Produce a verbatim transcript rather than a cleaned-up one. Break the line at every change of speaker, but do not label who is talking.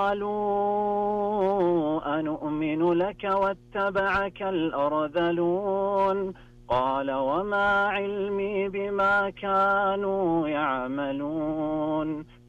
قالوا أنؤمن لك واتبعك الأرذلون قال وما علمي بما كانوا يعملون